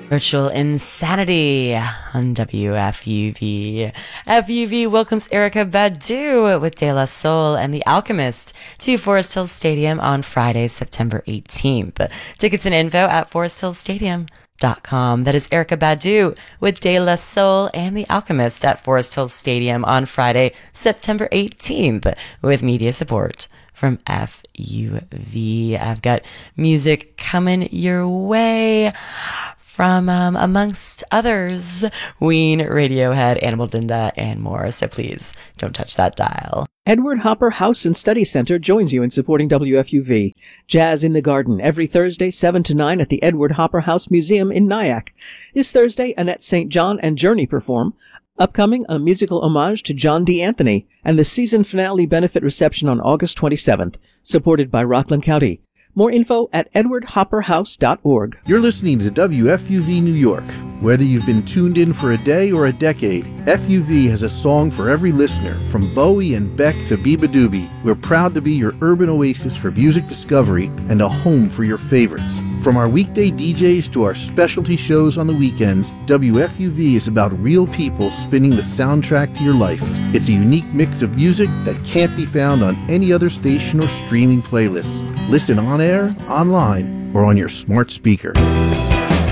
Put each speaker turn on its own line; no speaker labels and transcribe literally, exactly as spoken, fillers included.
Virtual Insanity on W F U V. F U V welcomes Erykah Badu with De La Soul and The Alchemist to Forest Hills Stadium on Friday, September eighteenth. Tickets and info at forest hills stadium dot com. That is Erykah Badu with De La Soul and The Alchemist at Forest Hills Stadium on Friday, September eighteenth, with media support from F U V. I've got music coming your way from, um, amongst others, Ween, Radiohead, Animal Dinda, and more. So please don't touch that dial.
Edward Hopper House and Study Center joins you in supporting W F U V. Jazz in the Garden, every Thursday, seven to nine at the Edward Hopper House Museum in Nyack. This Thursday, Annette Saint John and Journey perform. Upcoming, a musical homage to John D. Anthony, and the season finale benefit reception on August twenty-seventh, supported by Rockland County. More info at edward hopper house dot org.
You're listening to W F U V New York. Whether you've been tuned in for a day or a decade, F U V has a song for every listener. From Bowie and Beck to Biba Doobie, we're proud to be your urban oasis for music discovery and a home for your favorites. From our weekday D Js to our specialty shows on the weekends, W F U V is about real people spinning the soundtrack to your life. It's a unique mix of music that can't be found on any other station or streaming playlist. Listen on air, online, or on your smart speaker.